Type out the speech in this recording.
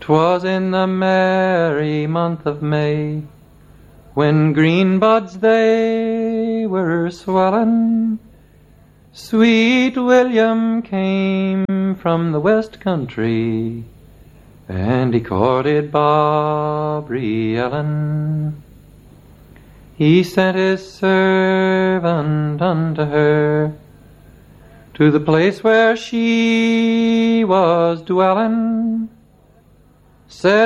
'Twas in the merry month of May, when green buds they were swellin', sweet William came from the west country, and he courted Barbary Ellen. He sent his servant unto her, to the place where she was dwellin', said